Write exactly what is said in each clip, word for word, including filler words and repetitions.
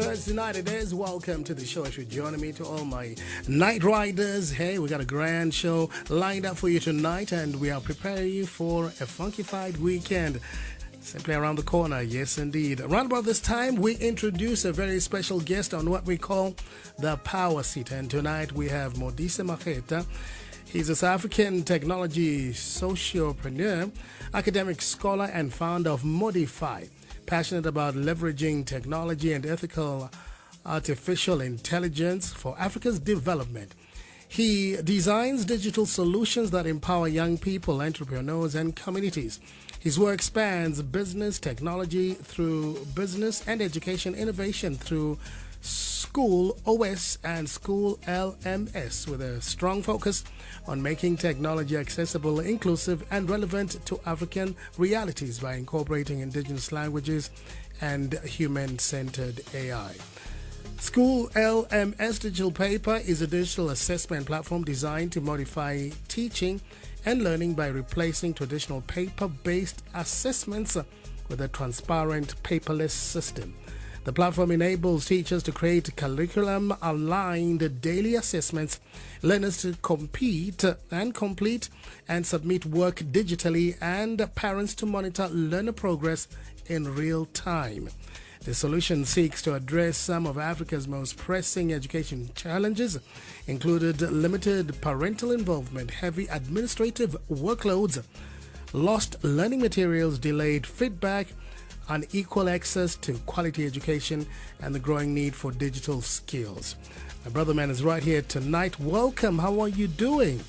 Thursday night it is. Welcome to the show. If you're joining me, to all my night riders, hey, we got a grand show lined up for you tonight, and we are preparing you for a funkified weekend. Simply around the corner, yes indeed. Around about this time, we introduce a very special guest on what we call the Power Seat. And tonight we have Modise Maketa. He's a South African technology sociopreneur, academic scholar, and founder of Modify. Passionate about leveraging technology and ethical artificial intelligence for Africa's development. He designs digital solutions that empower young people, entrepreneurs, and communities. His work spans business technology through business and education innovation through School O S and School L M S, with a strong focus on making technology accessible, inclusive, and relevant to African realities by incorporating indigenous languages and human-centered A I. School L M S Digital Paper is a digital assessment platform designed to modify teaching and learning by replacing traditional paper-based assessments with a transparent paperless system. The platform enables teachers to create curriculum-aligned daily assessments, learners to compete and complete and submit work digitally, and parents to monitor learner progress in real time. The solution seeks to address some of Africa's most pressing education challenges, including limited parental involvement, heavy administrative workloads, lost learning materials, delayed feedback, unequal access to quality education, and the growing need for digital skills. My brother man is right here tonight. Welcome. How are you doing?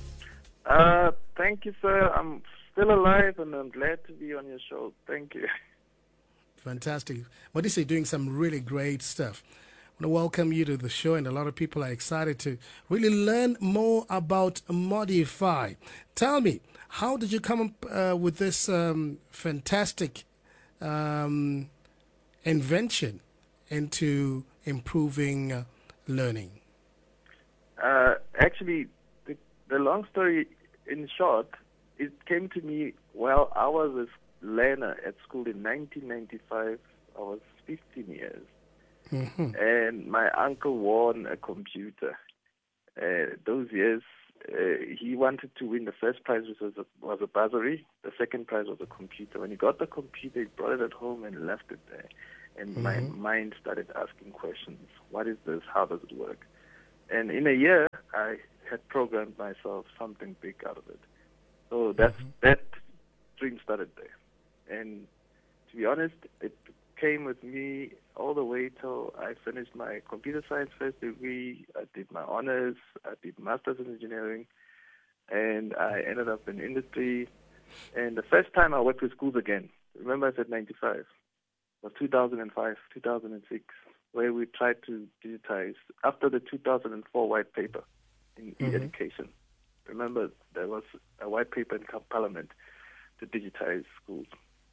Uh, thank you, sir. I'm still alive, and I'm glad to be on your show. Thank you. Fantastic. Modise, you're doing some really great stuff. I want to welcome you to the show, and a lot of people are excited to really learn more about Modify. Tell me, how did you come up uh, with this um, fantastic um, invention into improving uh, learning? Uh, actually, the, the long story in short, it came to me while I was a learner at school in nineteen ninety-five. I was fifteen years. Mm-hmm. And my uncle won a computer. Uh, those years, uh, he wanted to win the first prize, which was a, was a bursary. The second prize was a computer. When he got the computer, he brought it at home and left it there. And mm-hmm. my mind started asking questions. What is this? How does it work? And in a year, I had programmed myself something big out of it. So that's, mm-hmm. that dream started there. And to be honest, it came with me all the way till I finished my computer science first degree. I did my honors. I did masters in engineering, and I ended up in industry. And the first time I worked with schools again, remember I said ninety-five, was two thousand five, two thousand six, where we tried to digitize after the two thousand four white paper in mm-hmm. e-education. Remember, there was a white paper in Parliament to digitize schools.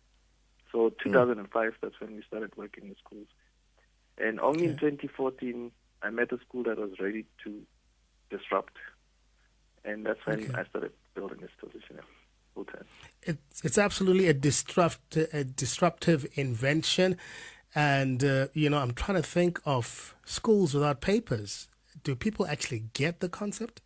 So two thousand five, mm. that's when we started working with schools. And only okay. in twenty fourteen, I met a school that was ready to disrupt. And that's when okay. I started building this position full time. It's, it's absolutely a, disrupt, a disruptive invention. And, uh, you know, I'm trying to think of schools without papers. Do people actually get the concept?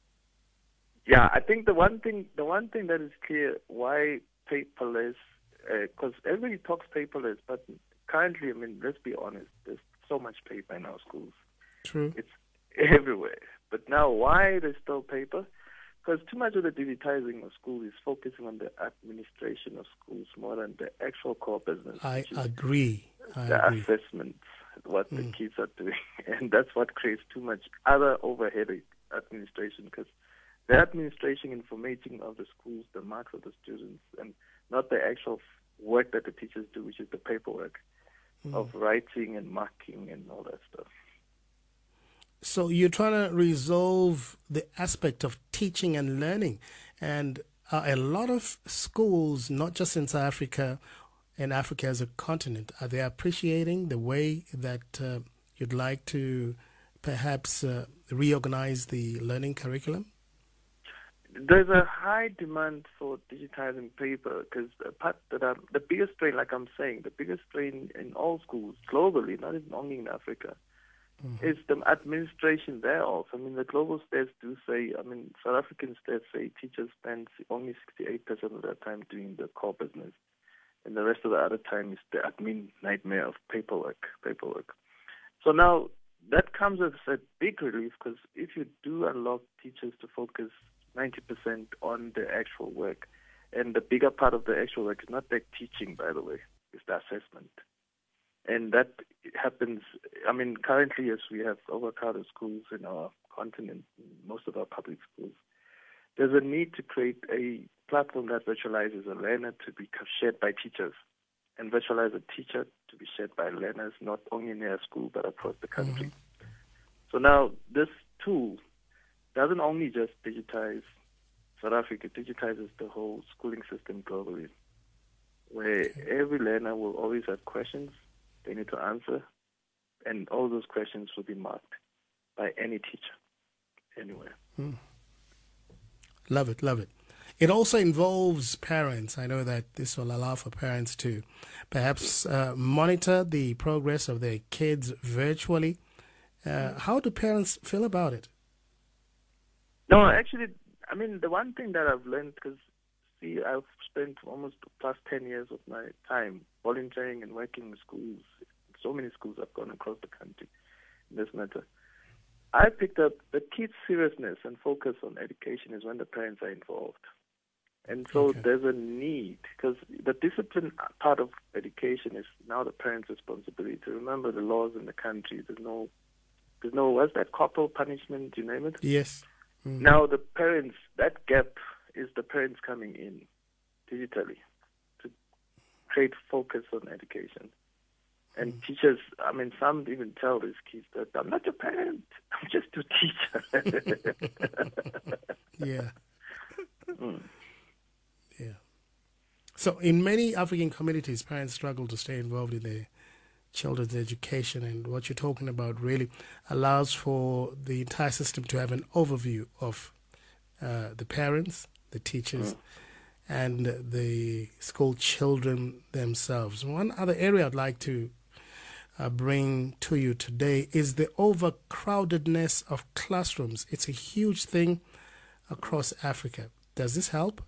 Yeah, I think the one thing, the one thing that is clear why paperless, because uh, everybody talks paperless, but currently, I mean, let's be honest, there's so much paper in our schools. True. It's everywhere. But now, why there's still paper? Because too much of the digitizing of schools is focusing on the administration of schools more than the actual core business. I agree. I the agree. assessments, what mm. the kids are doing. And that's what creates too much other overhead administration, because the administration information of the schools, the marks of the students, and not the actual work that the teachers do, which is the paperwork mm. of writing and marking and all that stuff. So you're trying to resolve the aspect of teaching and learning. And uh, a lot of schools, not just in South Africa, in Africa as a continent, are they appreciating the way that uh, you'd like to perhaps uh, reorganize the learning curriculum? there's a high demand for digitizing paper because the part that I'm, the biggest strain, like I'm saying, the biggest strain in all schools globally, not even only in Africa, mm-hmm. is the administration thereof. I mean, the global stats do say, I mean, South African stats say teachers spend only sixty-eight percent of their time doing the core business, and the rest of the other time is the admin nightmare of paperwork, paperwork. So now that comes as a big relief because if you do unlock teachers to focus ninety percent on the actual work, and the bigger part of the actual work is not the teaching, by the way, it's the assessment. And that happens, I mean, currently as we have overcrowded schools in our continent, most of our public schools, there's a need to create a platform that virtualizes a learner to be shared by teachers, and virtualize a teacher to be shared by learners, not only in their school, but across the country. Mm-hmm. So now this tool doesn't only just digitize South Africa, it digitizes the whole schooling system globally, where every learner will always have questions they need to answer, and all those questions will be marked by any teacher, anywhere. Mm. Love it, love it. It also involves parents. I know that this will allow for parents to perhaps uh, monitor the progress of their kids virtually. Uh, how do parents feel about it? No, actually, I mean, the one thing that I've learned, because, see, I've spent almost plus ten years of my time volunteering and working in schools. So many schools I've gone across the country in this matter. I picked up the kids' seriousness and focus on education is when the parents are involved. And so okay. there's a need, because the discipline part of education is now the parents' responsibility to remember the laws in the country. There's no, there's no, what's that, corporal punishment, you name it? Yes. Mm-hmm. Now the parents, that gap is the parents coming in digitally to create focus on education. And mm. teachers, I mean, some even tell these kids that I'm not your parent, I'm just your teacher. yeah. Mm. Yeah. So in many African communities, parents struggle to stay involved in their children's education, and what you're talking about really allows for the entire system to have an overview of uh, the parents, the teachers, mm. and the school children themselves. One other area I'd like to uh, bring to you today is the overcrowdedness of classrooms. It's a huge thing across Africa. Does this help?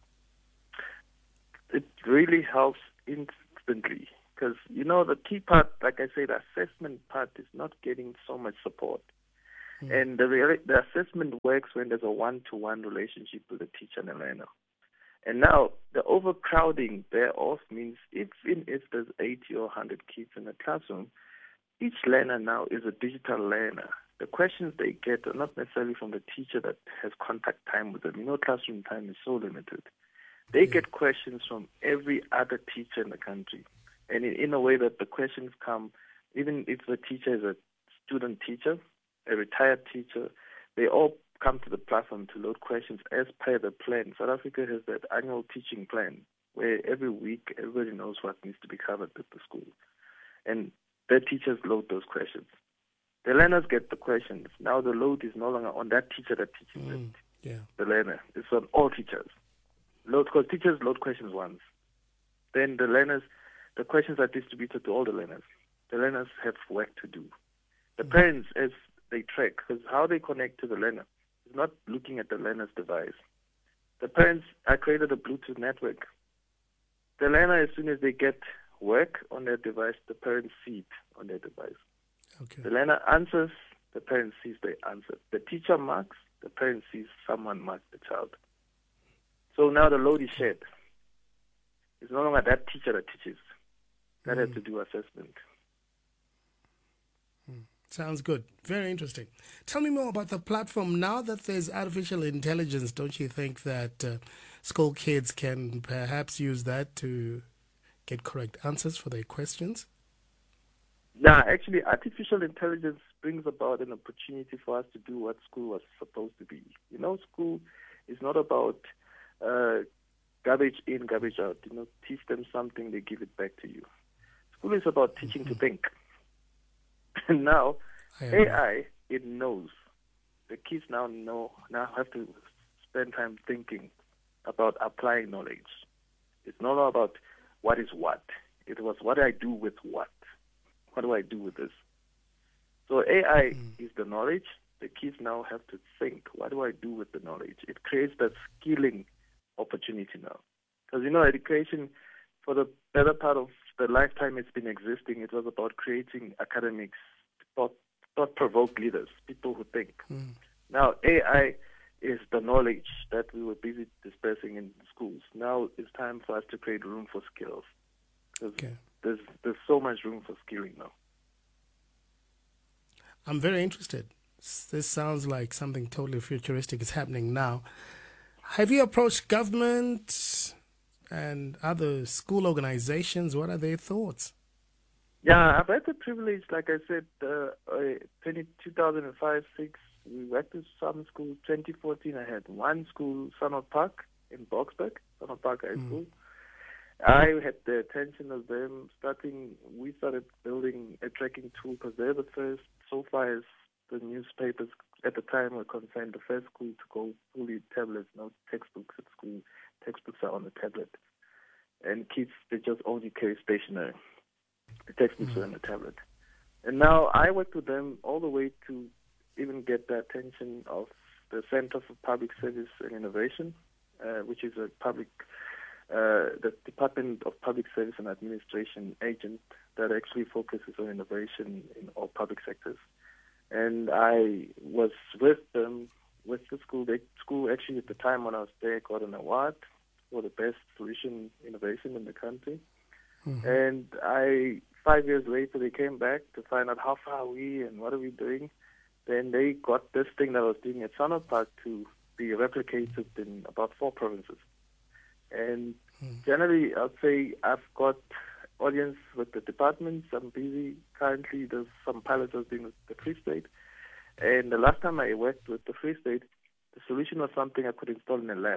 It really helps instantly because, you know, the key part, like I said, the assessment part is not getting so much support. Mm. And the, re- the assessment works when there's a one-to-one relationship with the teacher and the learner. And now the overcrowding thereof means even if there's eighty or one hundred kids in a classroom, each learner now is a digital learner. The questions they get are not necessarily from the teacher that has contact time with them. You know, classroom time is so limited. They yeah. get questions from every other teacher in the country. And in, in a way that the questions come, even if the teacher is a student teacher, a retired teacher, they all come to the platform to load questions as per the plan. South Africa has that annual teaching plan where every week everybody knows what needs to be covered at the school. And the teachers load those questions. The learners get the questions. Now the load is no longer on that teacher that teaches mm, it. Yeah. The learner. It's on all teachers. Load, because teachers load questions once. Then the learners, the questions are distributed to all the learners. The learners have work to do. The mm. parents, as they track, because how they connect to the learner is not looking at the learner's device. The parents are created a Bluetooth network. The learner, as soon as they get work on their device, the parents see it on their device. Okay. The learner answers, the parent sees the answer. The teacher marks, the parent sees someone mark the child. So now the load is shared. It's no longer that teacher that teaches. That mm. has to do assessment. Mm. Sounds good. Very interesting. Tell me more about the platform. Now that there's artificial intelligence, don't you think that uh, school kids can perhaps use that to get correct answers for their questions? Now, actually, artificial intelligence brings about an opportunity for us to do what school was supposed to be. You know, school is not about uh, garbage in, garbage out. You know, teach them something, they give it back to you. School is about teaching mm-hmm. to think. And now, A I, it knows. The kids now know, now have to spend time thinking about applying knowledge. It's not all about what is what. It was what do I do with what? What do I do with this? So A I mm. is the knowledge. The kids now have to think, what do I do with the knowledge? It creates that skilling opportunity now. Because, you know, education, for the better part of the lifetime it's been existing, it was about creating academics, thought, thought-provoked leaders, people who think. Mm. Now, A I is the knowledge that we were busy dispersing in schools. Now it's time for us to create room for skills. Okay. There's, there's so much room for skilling now. I'm very interested. This sounds like something totally futuristic is happening now. Have you approached government and other school organizations? What are their thoughts? Yeah, I've had the privilege, like I said, uh, two thousand five, six, we worked with some schools. twenty fourteen, I had one school, Summer Park in Boksburg, Summer Park High mm. School. I had the attention of them starting, we started building a tracking tool because they're the first, so far as the newspapers at the time were concerned, the first school to go fully tablets, no textbooks at school. Textbooks are on the tablet. And kids, they just only carry stationery. The textbooks mm-hmm. are on the tablet. And now I worked with them all the way to even get the attention of the Center for Public Service and Innovation, uh, which is a public, uh, the Department of Public Service and Administration agent that actually focuses on innovation in all public sectors. And I was with them, with the school. The school actually at the time when I was there got an award for the best solution innovation in the country. Mm-hmm. And I, five years later, they came back to find out how far are we and what are we doing. Then they got this thing that I was doing at Summer Park to be replicated in about four provinces. And mm-hmm. generally, I'd say I've got audience with the departments. I'm busy currently. There's some pilots I was doing with the Free State. And the last time I worked with the Free State, the solution was something I could install in a lab.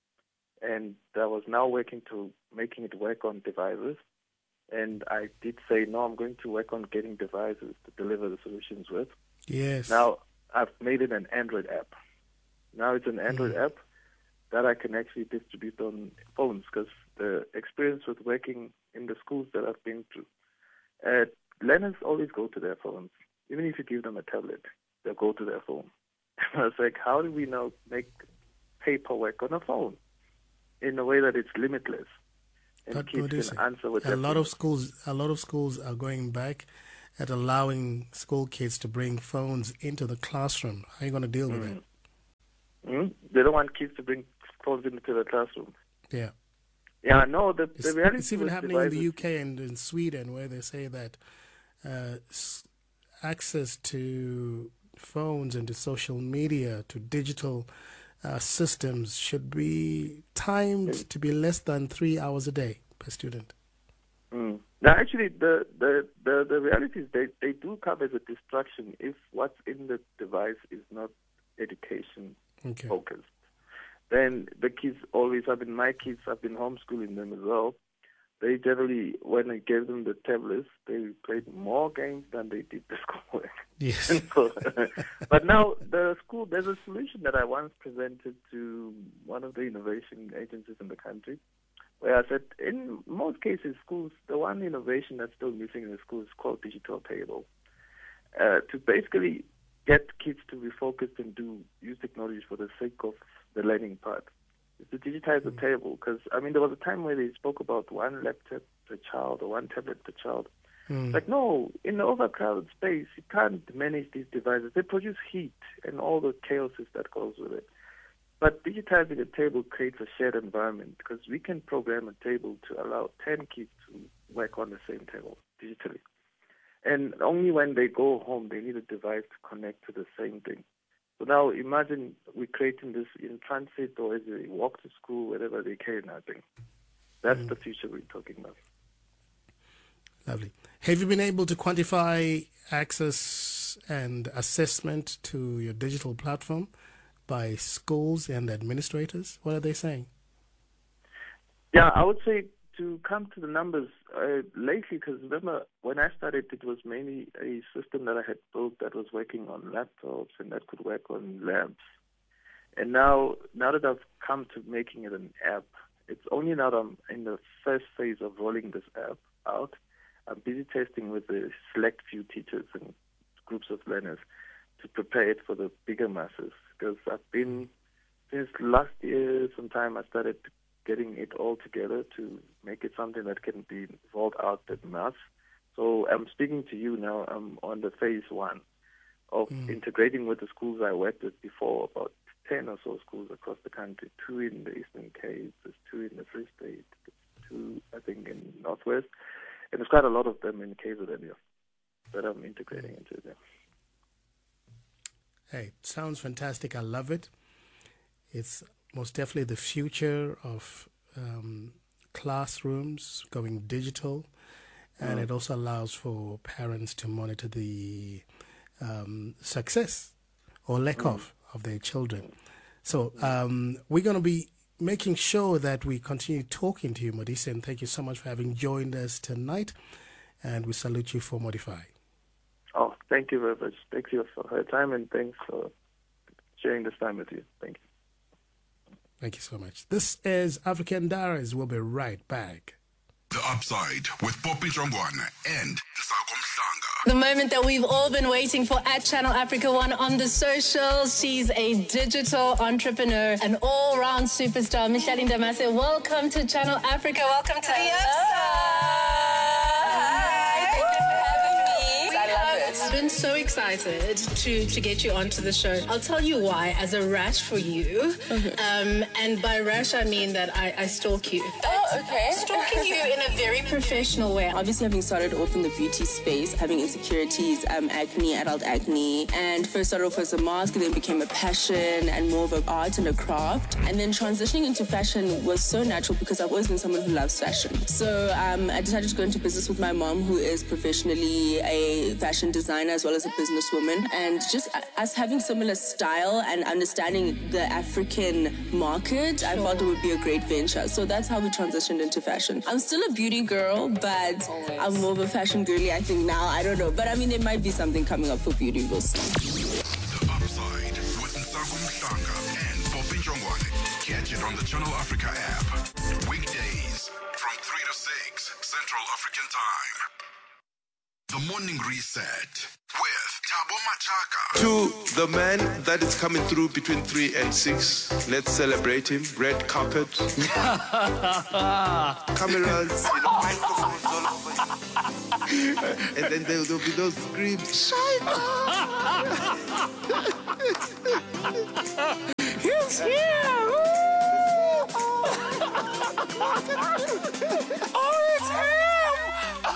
And I was now working to making it work on devices. And I did say, no, I'm going to work on getting devices to deliver the solutions with. Yes. Now, I've made it an Android app. Now it's an Android mm. app that I can actually distribute on phones, because the experience with working in the schools that I've been to, uh, learners always go to their phones. Even if you give them a tablet, they'll go to their phone. And I was like, how do we now make paperwork on a phone in a way that it's limitless? And but kids can answer with a lot of schools. A lot of schools are going back at allowing school kids to bring phones into the classroom. How are you going to deal with mm. it? Mm? They don't want kids to bring phones into the classroom. Yeah. Yeah, no, the, the reality it's even happening in the U K and in Sweden, where they say that uh, access to phones and to social media, to digital uh, systems should be timed mm. to be less than three hours a day per student. Mm. Now, actually, the, the, the, the reality is they, they do come as a distraction if what's in the device is not education okay. focused. Then the kids always, I mean, my kids, I've been homeschooling them as well. They generally, when I gave them the tablets, they played more games than they did the schoolwork. Yes. But now the school, there's a solution that I once presented to one of the innovation agencies in the country, where I said, in most cases, schools, the one innovation that's still missing in the schools is called digital table. Uh, to basically get kids to be focused and do use technology for the sake of the learning part. It's to digitize the mm. table, because, I mean, there was a time where they spoke about one laptop per child or one tablet per child. Mm. Like, no, in the overcrowded space, you can't manage these devices. They produce heat and all the chaoses that goes with it. But digitizing a table creates a shared environment, because we can program a table to allow ten kids to work on the same table digitally. And only when they go home, they need a device to connect to the same thing. So now imagine we're creating this in transit or as they walk to school, wherever they carry nothing. That's mm. the future we're talking about. Lovely. Have you been able to quantify access and assessment to your digital platform by schools and administrators? What are they saying? Yeah, I would say to come to the numbers uh, lately, because remember, when I started, it was mainly a system that I had built that was working on laptops and that could work on labs. And now, now that I've come to making it an app, it's only now that I'm in the first phase of rolling this app out. I'm busy testing with a select few teachers and groups of learners to prepare it for the bigger masses. Because I've been, since last year sometime, I started getting it all together to make it something that can be rolled out at mass. So I'm speaking to you now. I'm on the phase one of mm. integrating with the schools I worked with before, about ten or so schools across the country, two in the Eastern Cape, there's two in the Free State, there's two, I think, in Northwest, and there's quite a lot of them in K Z N that I'm integrating into them. Hey, sounds fantastic. I love it. It's most definitely the future of um, classrooms going digital, and mm. it also allows for parents to monitor the um, success or lack mm. of of their children. So um, we're going to be making sure that we continue talking to you, Modise, and thank you so much for having joined us tonight, and we salute you for Modify. Oh, thank you very much. Thank you for her time, and thanks for sharing this time with you. Thank you. Thank you so much. This is African Diaries. We'll be right back. The Upside with Poppy Jongwana and Nsako Mhlanga. The moment that we've all been waiting for at Channel Africa One on the socials. She's a digital entrepreneur, an all-round superstar. Micheline Damase, welcome to Channel Africa. Welcome to the Upside. I've been so excited to, to get you onto the show. I'll tell you why, as a rash for you. Okay. Um, and by rash, I mean that I, I stalk you. Oh, okay. Stalking you in a very professional way. Obviously, having started off in the beauty space, having insecurities, um, acne, adult acne, and first started off as a mask, and then became a passion and more of an art and a craft. And then transitioning into fashion was so natural because I've always been someone who loves fashion. So um, I decided to go into business with my mom, who is professionally a fashion designer as well as a businesswoman, and just us having similar style and understanding the African market, I thought it would be a great venture. So that's how we transitioned into fashion. I'm still a beauty girl, but Always. I'm more of a fashion girly, I think now. I don't know, but I mean, there might be something coming up for beauty. We'll see. The Upside with Nsako Mhlanga and Poppy Jongwana. Catch it on the Channel Africa app. Weekdays from three to six Central African Time. The Morning Reset with Thabo Machaka. To the man that is coming through between three and six, let's celebrate him. Red carpet. Cameras, you know, microphones all over. And then there will be those screams. He's here! Oh, it's him!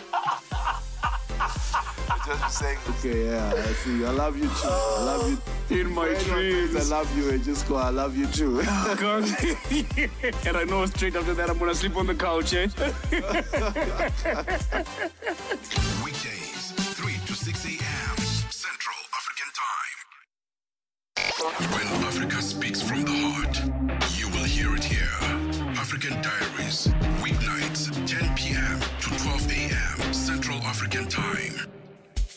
Just saying, okay, yeah, I see. I love you too. I love you. In my dreams. I love you, and just go, I love you too. And I know straight after that I'm going to sleep on the couch, eh? Weekdays, three to six a.m. Central African Time. When Africa speaks from the heart, you will hear it here. African Diaries.